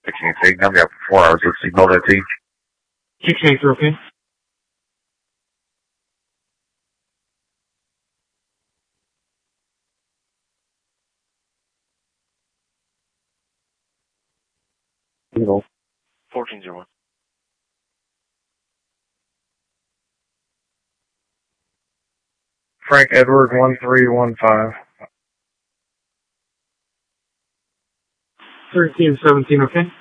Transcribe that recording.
16 now we have 4 hours of signal at T. 16 through, okay? Signal. 1401. Frank Edward 1315. 1317, okay?